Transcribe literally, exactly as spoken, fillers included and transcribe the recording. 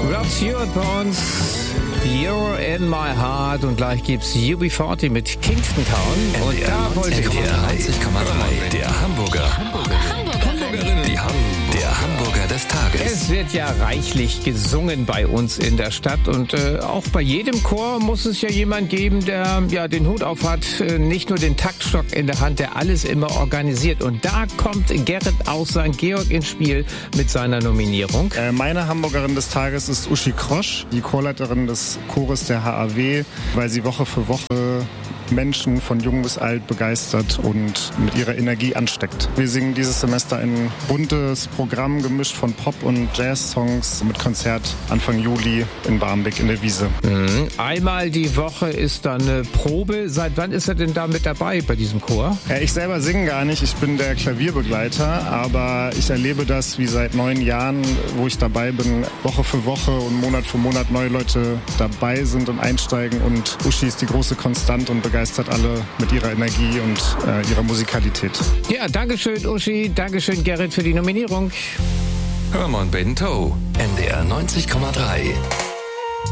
Rod Stewart bei uns. You're in my heart. Und gleich gibt's U B vierzig mit Kingston Town. Und da wollte ich neunzig Komma drei. Der Hamburger. Hamburgerinnen. Die Ham der Hamburger des Tages. Es wird ja reichlich gesungen bei uns in der Stadt. Und äh, auch bei jedem Chor muss es ja jemand geben, der ja den Hut auf hat. Äh, nicht nur den Taktstock in der Hand, der alles immer organisiert. Und da kommt Gerrit aus Sankt Georg ins Spiel mit seiner Nominierung. Äh, meine Hamburgerin des Tages ist Uschi Krosch, die Chorleiterin des Chores der H A W, weil sie Woche für Woche Menschen von jung bis alt begeistert und mit ihrer Energie ansteckt. Wir singen dieses Semester ein buntes Programm, gemischt von Pop- und Jazz-Songs mit Konzert Anfang Juli in Barmbek in der Wiese. Mhm. Einmal die Woche ist dann eine Probe. Seit wann ist er denn da mit dabei bei diesem Chor? Ja, ich selber singe gar nicht, ich bin der Klavierbegleiter, aber ich erlebe das wie seit neun Jahren, wo ich dabei bin, Woche für Woche und Monat für Monat neue Leute dabei sind und einsteigen, und Uschi ist die große Konstante und begeistert alle mit ihrer Energie und äh, ihrer Musikalität. Ja, dankeschön Uschi, dankeschön Gerrit für die Nominierung. Hermann Bento, N D R neunzig Komma drei.